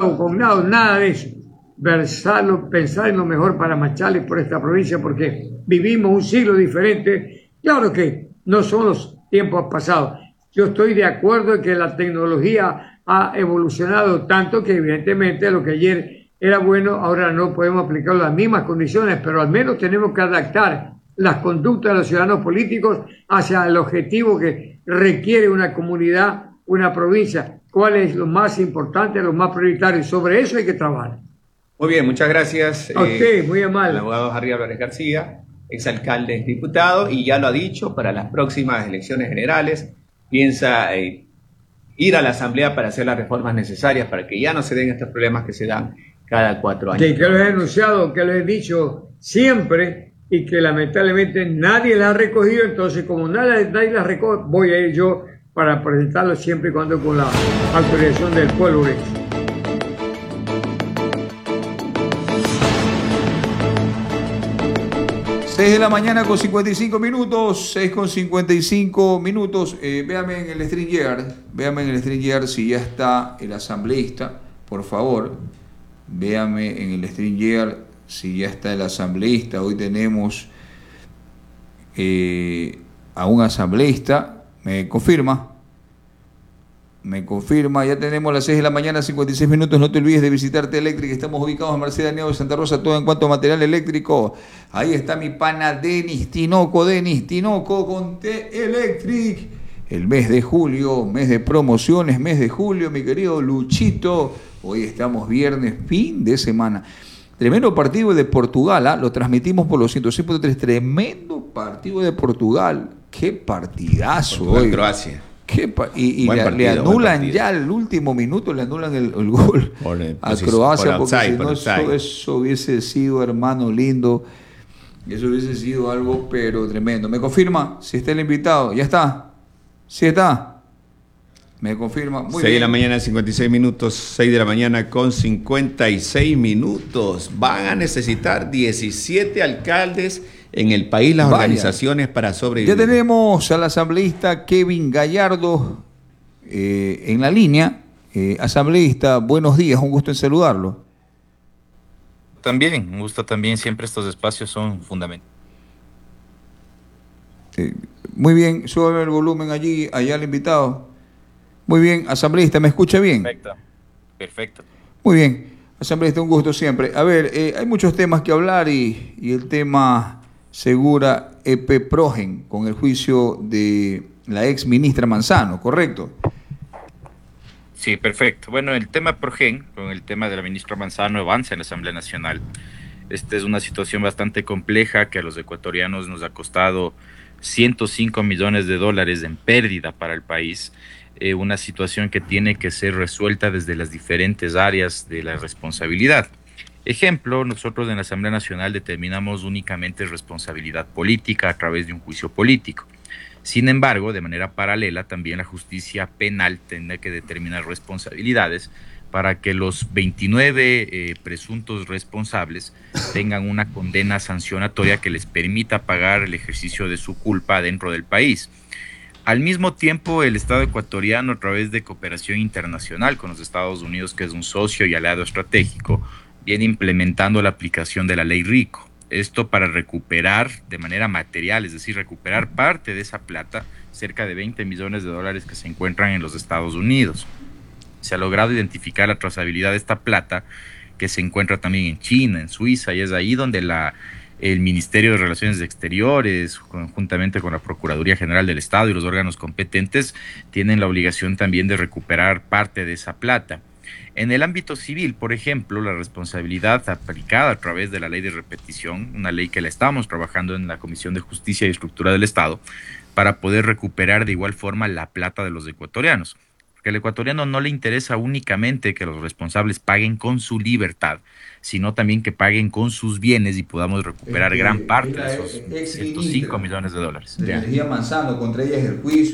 pago, cognado, nada de eso. Pensar en lo mejor para Machala y por esta provincia, porque vivimos un siglo diferente. Claro que no son los tiempos pasados. Yo estoy de acuerdo en que la tecnología ha evolucionado tanto que evidentemente lo que ayer era bueno, ahora no podemos aplicar las mismas condiciones, pero al menos tenemos que adaptar las conductas de los ciudadanos políticos hacia el objetivo que requiere una comunidad, una provincia. ¿Cuál es lo más importante, lo más prioritario? Sobre eso hay que trabajar. Muy bien, muchas gracias. A usted, muy amable. El abogado Harry Álvarez García, exalcalde, diputado, y ya lo ha dicho, para las próximas elecciones generales piensa ir a la Asamblea para hacer las reformas necesarias para que ya no se den estos problemas que se dan cada 4 años. Que lo he denunciado, que lo he dicho siempre y que lamentablemente nadie la ha recogido. Entonces, como nadie la recoge, voy a ir yo para presentarlo siempre y cuando con la autorización del pueblo. 6 de la mañana con 55 minutos, 6 con 55 minutos. Véame en el StreamYard si ya está el asambleísta, por favor. Véame en el StreamYard si ya está el asambleísta. Hoy tenemos a un asambleísta. ¿Me confirma? Ya tenemos las 6 de la mañana, 56 minutos. No te olvides de visitar T-Electric. Estamos ubicados en Mercedes Neo de Santa Rosa, todo en cuanto a material eléctrico. Ahí está mi pana Denis Tinoco con T-Electric. El mes de julio, mes de promociones, mes de julio, mi querido Luchito. Hoy estamos viernes, fin de semana. Tremendo partido de Portugal, ¿eh? Lo transmitimos por los 106.3. Tremendo partido de Portugal. Qué partidazo hoy. Croacia. Y le anulan ya al último minuto, le anulan el gol a Croacia, porque si no eso hubiese sido, hermano lindo, eso hubiese sido algo pero tremendo. ¿Me confirma si está el invitado? ¿Ya está? ¿Sí está? ¿Me confirma? Muy 6 de bien. la mañana, 56 minutos, 6 de la mañana con 56 minutos. Van a necesitar 17 alcaldes en el país, las organizaciones, para sobrevivir. Ya tenemos al asambleísta Kevin Gallardo en la línea. Asambleísta, buenos días, un gusto en saludarlo. También, un gusto también, siempre estos espacios son fundamentales. Muy bien, sube el volumen allá al invitado. Muy bien, asambleísta, ¿me escucha bien? Perfecto. Muy bien, asambleísta, un gusto siempre. A ver, hay muchos temas que hablar y el tema Segura EP-Progen con el juicio de la ex ministra Manzano, ¿correcto? Sí, perfecto. Bueno, el tema Progen, con el tema de la ministra Manzano, avanza en la Asamblea Nacional. Esta es una situación bastante compleja que a los ecuatorianos nos ha costado 105 millones de dólares en pérdida para el país. Una situación que tiene que ser resuelta desde las diferentes áreas de la responsabilidad. Ejemplo, nosotros en la Asamblea Nacional determinamos únicamente responsabilidad política a través de un juicio político. Sin embargo, de manera paralela, también la justicia penal tendrá que determinar responsabilidades para que los 29 presuntos responsables tengan una condena sancionatoria que les permita pagar el ejercicio de su culpa dentro del país. Al mismo tiempo, el Estado ecuatoriano, a través de cooperación internacional con los Estados Unidos, que es un socio y aliado estratégico, viene implementando la aplicación de la ley RICO. Esto para recuperar de manera material, es decir, recuperar parte de esa plata, cerca de 20 millones de dólares que se encuentran en los Estados Unidos. Se ha logrado identificar la trazabilidad de esta plata, que se encuentra también en China, en Suiza, y es ahí donde el Ministerio de Relaciones Exteriores, conjuntamente con la Procuraduría General del Estado y los órganos competentes, tienen la obligación también de recuperar parte de esa plata. En el ámbito civil, por ejemplo, la responsabilidad aplicada a través de la ley de repetición, una ley que la estamos trabajando en la Comisión de Justicia y Estructura del Estado, para poder recuperar de igual forma la plata de los ecuatorianos. Porque al ecuatoriano no le interesa únicamente que los responsables paguen con su libertad, sino también que paguen con sus bienes y podamos recuperar gran parte de esos 105 millones de dólares. De energía Manzano, contra ella es el juicio.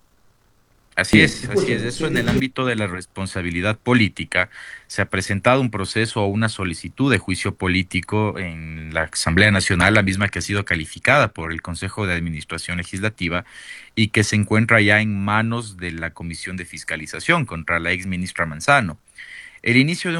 Así es. Eso en el ámbito de la responsabilidad política. Se ha presentado un proceso o una solicitud de juicio político en la Asamblea Nacional, la misma que ha sido calificada por el Consejo de Administración Legislativa y que se encuentra ya en manos de la Comisión de Fiscalización contra la ex ministra Manzano. El inicio de